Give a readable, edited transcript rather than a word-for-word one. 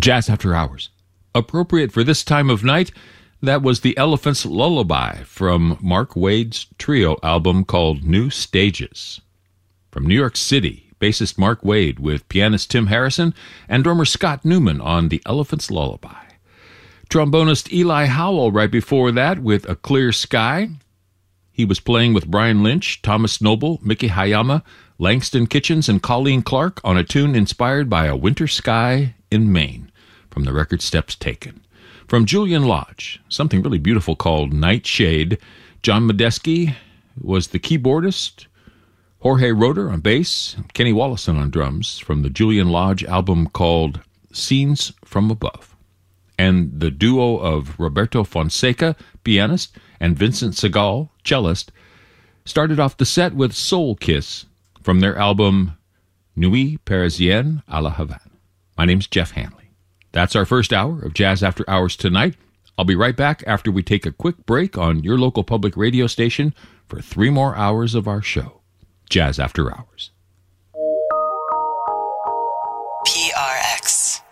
Jazz After Hours. Appropriate for this time of night, that was the Elephant's Lullaby from Mark Wade's trio album called New Stages. From New York City, bassist Mark Wade with pianist Tim Harrison and drummer Scott Newman on the Elephant's Lullaby. Trombonist Eli Howell right before that with A Clear Sky. He was playing with Brian Lynch, Thomas Noble, Mickey Hayama, Langston Kitchens, and Colleen Clark on a tune inspired by a winter sky in Maine from the record Steps Taken. From Julian Lodge, something really beautiful called Nightshade. John Medeski was the keyboardist, Jorge Roeder on bass, Kenny Wollesen on drums from the Julian Lodge album called Scenes from Above. And the duo of Roberto Fonseca, pianist, and Vincent Segal, cellist, started off the set with Soul Kiss from their album Nuit Parisienne à la Havane. My name's Jeff Hanley. That's our first hour of Jazz After Hours tonight. I'll be right back after we take a quick break on your local public radio station for 3 more hours of our show. Jazz After Hours. PRX.